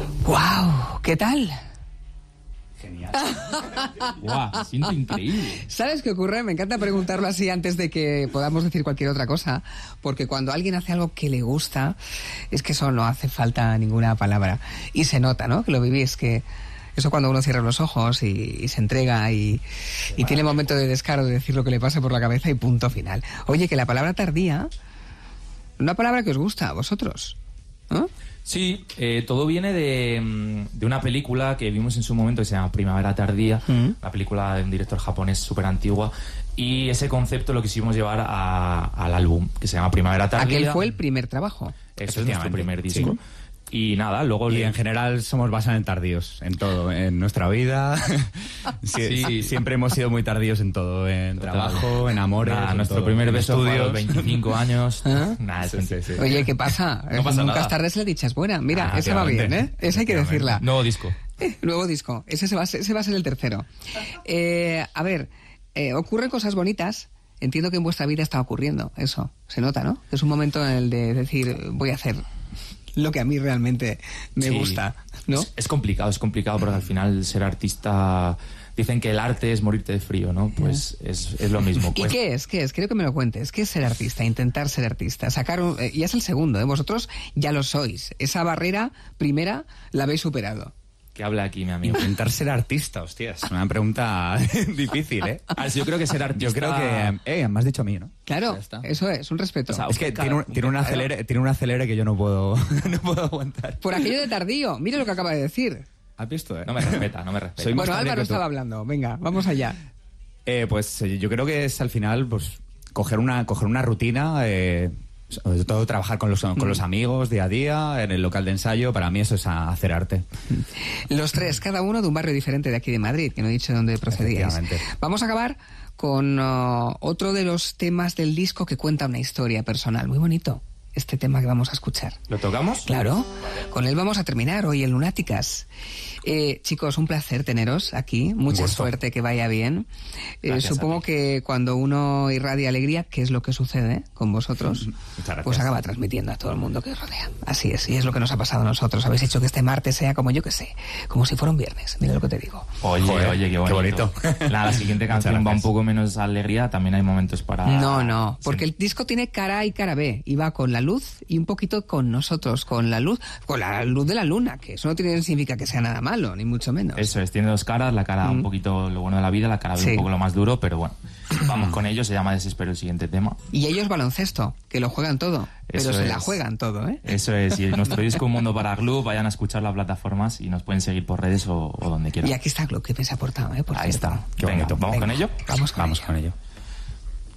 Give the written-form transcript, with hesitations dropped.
¡Guau! ¿Qué tal? Genial. ¡Guau! Me siento increíble. ¿Sabes qué ocurre? Me encanta preguntarlo así antes de que podamos decir cualquier otra cosa, porque cuando alguien hace algo que le gusta, es que eso no hace falta ninguna palabra. Y se nota, ¿no? Que lo vivís, que eso cuando uno cierra los ojos y se entrega y tiene momento de descaro de decir lo que le pasa por la cabeza y punto final. Oye, que la palabra tardía, una palabra que os gusta a vosotros, ¿no? Sí, todo viene de una película que vimos en su momento que se llama Primavera Tardía, una película de un director japonés súper antigua, y ese concepto lo quisimos llevar al álbum, que se llama Primavera Tardía. Aquel fue el primer trabajo. Eso es nuestro primer disco. Sí. Y nada, luego... Y en general somos bastante tardíos en todo, en nuestra vida. Sí. Siempre hemos sido muy tardíos en todo, en trabajo, en amores. Nada, en nuestro todo. primer En beso fue a los estudios. 25 años. ¿Ah? Nada, Sí. Oye, ¿qué pasa? No pasa Nunca nada. es tarde si la dicha es buena. Mira, esa va bien, efectivamente. ¿eh? Esa hay que decirla. Nuevo disco. Nuevo disco. Ese va a ser el tercero. A ver, ocurren cosas bonitas. Entiendo que en vuestra vida está ocurriendo eso. Se nota, ¿no? Es un momento en el de decir, voy a hacer lo que a mí realmente me gusta, ¿no? Es complicado porque al final ser artista... Dicen que el arte es morirte de frío, ¿no? Pues es lo mismo. ¿Y qué es? Quiero que me lo cuentes. ¿Qué es ser artista? Intentar ser artista. Ya es el segundo, ¿eh? Vosotros ya lo sois. Esa barrera primera la habéis superado. Que habla aquí, mi amigo. Intentar ser artista, hostia, es una pregunta difícil, ¿eh? A ver, yo creo que ser artista... Yo creo que... me has dicho a mí, ¿no? Claro, Ya está. eso es, un respeto. O sea, Es que tiene un acelere que yo no puedo aguantar. Por aquello de tardío, mire lo que acaba de decir. ¿Has visto, No me respeta. Soy más Bueno, tardío Álvaro que tú. estaba hablando. Venga, vamos allá. Pues yo creo que es al final pues coger una rutina, sobre todo trabajar con los amigos día a día, en el local de ensayo. Para mí eso es hacer arte. Los tres, cada uno de un barrio diferente de aquí de Madrid, que no he dicho de dónde procedíais. Efectivamente. Vamos a acabar con otro de los temas del disco que cuenta una historia personal. Muy bonito este tema que vamos a escuchar. ¿Lo tocamos? Claro, con él vamos a terminar hoy en Lunáticas. Chicos, un placer teneros aquí, mucha suerte, que vaya bien. Supongo que cuando uno irradia alegría, que es lo que sucede con vosotros, pues acaba transmitiendo a todo el mundo que os rodea. Así es, y es lo que nos ha pasado a nosotros. Habéis hecho que este martes sea como yo que sé, como si fuera un viernes, mira lo que te digo. Oye, qué bonito. Qué bonito. La siguiente canción va un poco menos alegría, también hay momentos para... No, porque el disco tiene cara A y cara B, y va con la luz y un poquito con nosotros, con la luz de la luna, que eso no significa que sea nada malo, ni mucho menos. Eso es, tiene dos caras, la cara un poquito lo bueno de la vida, la cara B un poco lo más duro, pero bueno, vamos con ello, se llama Desespero el siguiente tema. Y ellos baloncesto, que lo juegan todo, pero se la juegan todo, ¿eh? Eso es, y nuestro disco Un Mundo para Glue, vayan a escuchar las plataformas y nos pueden seguir por redes o donde quieran. Y aquí está Glue, que me se ha aportado, ¿eh? Por Ahí cierto. está, qué bonito. ¿Vamos con ello? Vamos con ello.